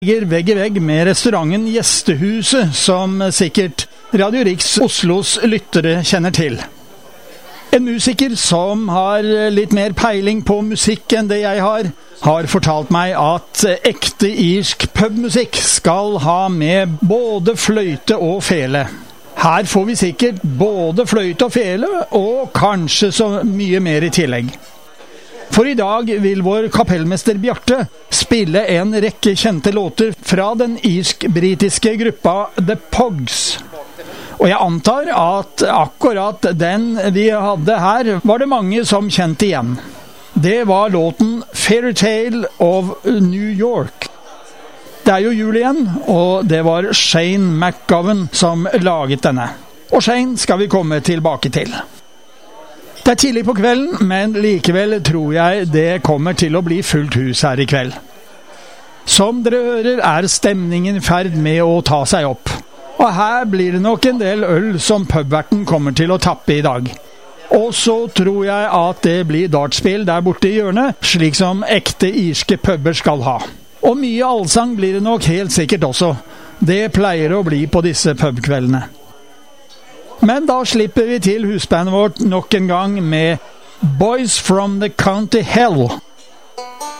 ligger vegg i vegg med restauranten Gjestehuset, som sikkert Radio Riks Oslos lyttere kjenner til. En musiker som har litt mer peiling på musikk enn det jeg har fortalt meg at ekte irsk pubmusikk skal ha med både fløyte og fele. Her får vi sikkert både fløyte og fele, og kanskje så mye mer i tillegg. For i dag vil vår kapellmester Bjarte spille en rekke kjente låter fra den irsk-britiske gruppa The Pogs. Og jeg antar at akkurat den vi hadde her, var det mange som kjente igjen. Det var låten Fairytale of New York. Det er jo jul igjen, og det var Shane MacGowan som laget denne. Og Shane skal vi komme tilbake til. Det er tidlig på kvelden, men likevel tror jeg det kommer til å bli fullt hus her i kveld. Som dere hører er stemningen i ferd med å ta seg opp. Og her blir det nok en del øl som pubverten kommer til å tappe i dag. Og så tror jeg at det blir dartspill der borte i hjørnet, slik som ekte irske puber skal ha. Og mye allsang blir det nok helt sikkert også. Det pleier å bli på disse pubkveldene. Men da slipper vi til husbandet vårt nok en gang med Boys from the County Hell.